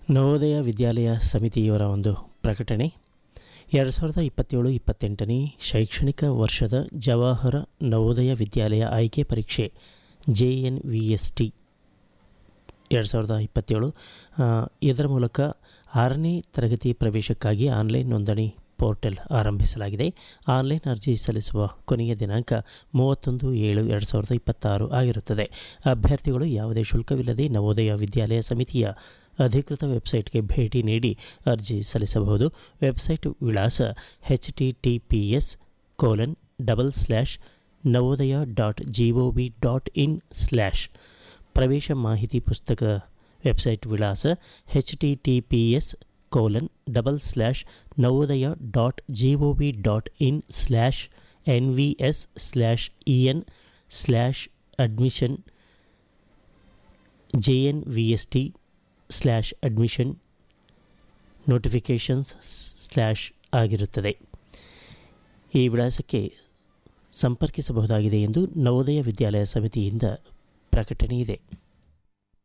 ನವೋದಯ ವಿದ್ಯಾಲಯ ಸಮಿತಿಯವರ ಒಂದು ಪ್ರಕಟಣೆ. 2027-28ನೇ ಶೈಕ್ಷಣಿಕ ವರ್ಷದ ಜವಾಹರ ನವೋದಯ ವಿದ್ಯಾಲಯ ಆಯ್ಕೆ ಪರೀಕ್ಷೆ JNVST 2027 ಇದರ ಮೂಲಕ 6ನೇ ತರಗತಿ ಪ್ರವೇಶಕ್ಕಾಗಿ ಆನ್ಲೈನ್ ನೋಂದಣಿ ಪೋರ್ಟಲ್ ಆರಂಭಿಸಲಾಗಿದೆ. ಆನ್ಲೈನ್ ಅರ್ಜಿ ಸಲ್ಲಿಸುವ ಕೊನೆಯ ದಿನಾಂಕ 31/7/2026 ಆಗಿರುತ್ತದೆ. ಅಭ್ಯರ್ಥಿಗಳು ಯಾವುದೇ ಶುಲ್ಕವಿಲ್ಲದೆ ನವೋದಯ ವಿದ್ಯಾಲಯ ಸಮಿತಿಯ ಅಧಿಕೃತ ವೆಬ್ಸೈಟ್ಗೆ ಭೇಟಿ ನೀಡಿ ಅರ್ಜಿ ಸಲ್ಲಿಸಬಹುದು. ವೆಬ್ಸೈಟ್ ವಿಳಾಸ https://navodaya.gov.in/ ಪ್ರವೇಶ ಮಾಹಿತಿ ಪುಸ್ತಕದ ವೆಬ್ಸೈಟ್ ವಿಳಾಸ https://navodaya.gov.in/nvs/admission notifications/ ಆಗಿರುತ್ತದೆ. ಈ ವಿಳಾಸಕ್ಕೆ ಸಂಪರ್ಕಿಸಬಹುದಾಗಿದೆ ಎಂದು ನವೋದಯ ವಿದ್ಯಾಲಯ ಸಮಿತಿಯಿಂದ ಪ್ರಕಟಣೆ ಇದೆ.